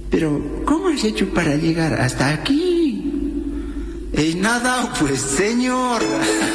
Pero, ¿cómo has hecho para llegar hasta aquí? Nada, pues, señor.